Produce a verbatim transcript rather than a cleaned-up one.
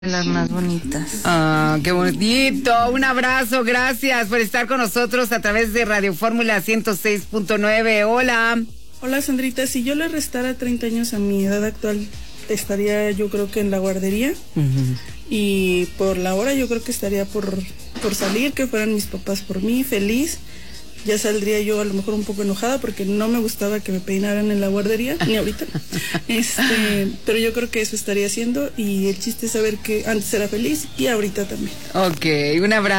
Las más bonitas. Ah, qué bonito. Un abrazo, gracias por estar con nosotros a través de Radio Fórmula ciento seis punto nueve. Hola. Hola, Sandrita. Si yo le restara treinta años a mi edad actual, estaría yo creo que en la guardería. Uh-huh. Y por la hora yo creo que estaría por, por salir, que fueran mis papás por mí, feliz. Ya saldría yo a lo mejor un poco enojada porque no me gustaba que me peinaran en la guardería, ni ahorita. Este, pero yo creo que eso estaría haciendo y el chiste es saber que antes era feliz y ahorita también. Ok, un abrazo.